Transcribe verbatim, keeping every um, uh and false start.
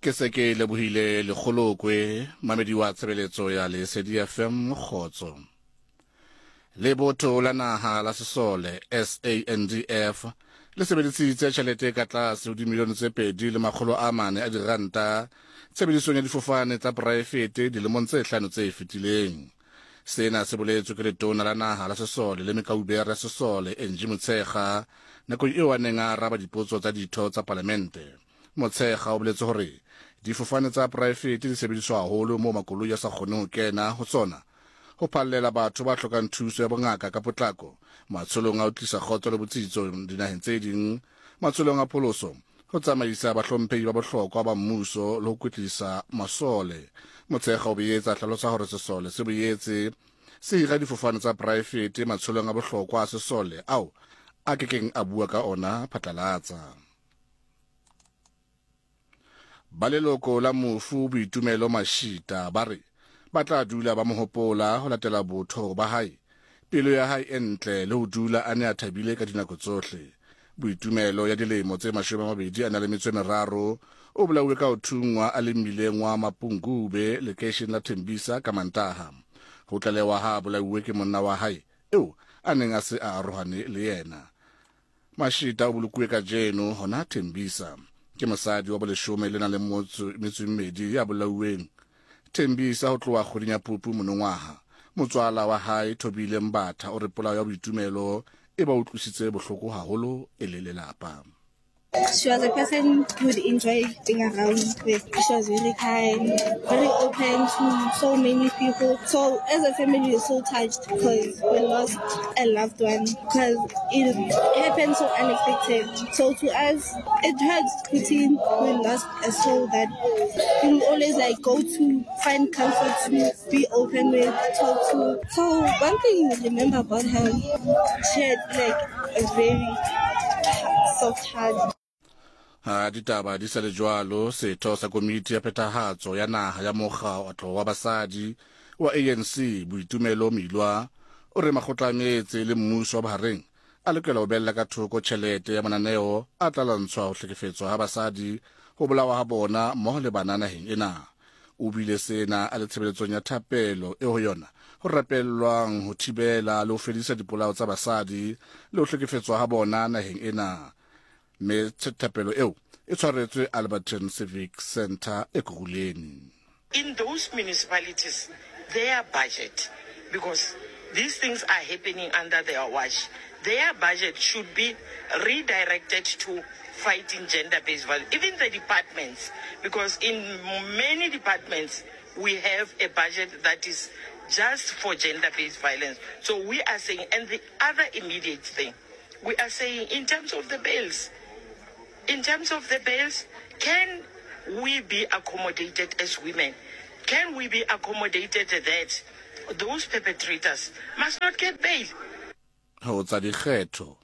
ke se ke lebohile lekgolokwe mamedi wa tshebeletso ya Lesedi F M Kgotso. Le botho la naha la Sesole S A N D F le sebedisitse tjhelete ka tlase ho dimilione tse pedi le makgolo a mane a diranta tshebedisong ya difofane tsa poraefete dilemong tse hlano tse fetileng. Sena se boletswe ke letona la naha la Sesole le Mekaubere ya Sesole Angie Motshekga nakong eo a neng a araba dipotso tsa ditho tsa palamente. Motshekga o boletse hore difofane tsa poraefete di sebediswa haholo mo makoloi a sa kgoneng ho kena ho tsona, ho phallela batho ba hlokang thuso ya bongaka ka potlako, matsholong a ho tlisa kgotso le botsitso dinaheng tse ding, matsholong a pholoso, ho tsamaisa bahlomphehi ba bohlokwa ba mmuso le ho kwetlisa masole. Motshekga o boetse a hlalosa hore Sesole se boetse se hira difofane tsa poraefete matsholong a bohlokwa a Sesole ao a kekeng a bua ka ona phatlalatsa. Baleloko la mofu Boitumelo Mashita ba re ba tla dula ba mohopola ho latela botho ba hae, pelo ya hae entle le ho dula a ne a thabile ka dinako tsohle. Boitumelo ya dilemo tse mashome a mabedi a na le metso e meraro o bolauwe ka ho thungwa a le mmileng wa Mapungube location la Tembisa ka Mantaha. Ho tlalewa ha bolauwe ke monna wa hae eo a neng a se a arohane le yena. Mashita o bolokuwe ka jeno hona Tembisa ke mosadi wa boleshome le na le metso mmedi ya bolauweng Tembisa ho tloha kgweding ya Phupu monongwaha. Motswala wa hae Thobile Mbatha o re polao ya Boitumelo e ba utlwisitse bohloko haholo e le lelapa. She was a person who would enjoy being around with. She was really kind, very open to so many people. So as a family, we're so touched because we lost a loved one because it happened so unexpected. So to us, it hurts putting we lost a soul that we always like go to find comfort to, be open with, talk to. So one thing we remember about her, she had like a very soft heart. Ha ditaba di sa le jwalo, setho sa komiti ya phethahatso ya naha ya mokgatlo wa basadi wa A N C Boitumelo Milwa o re makgotla a metse le mmuso wa Bahrain a lokela ho bella ka thoko tjhelete ya mananeo a tla lwantshwa ho hlekefetswa ha basadi ho bolawa ha bona mmoho le bana naheng ena. O bile sena a le tshebeletsong ya thapelo e ho yona ho rapellwang ho thibela le ho fedisa dipolao tsa basadi le ho hlekefetswa ha bona naheng ena. Me thapelo eo e tshwaretswe Alberton Civic Centre e Khuleni. In those municipalities, their budget, because these things are happening under their watch, their budget should be redirected to fighting gender-based violence. Even the departments, because in many departments we have a budget that is just for gender-based violence. So we are saying, and the other immediate thing, we are saying in terms of the bails, in terms of the bails, can we be accommodated as women? Can we be accommodated that those perpetrators must not get bail? Ho tsa dikgetho